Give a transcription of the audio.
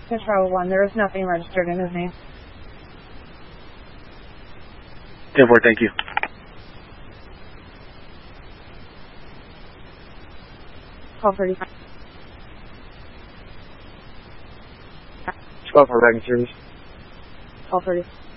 Control 1, there is nothing registered in his name. 10-4, thank you. Call 35. Call for back in service. Call 30.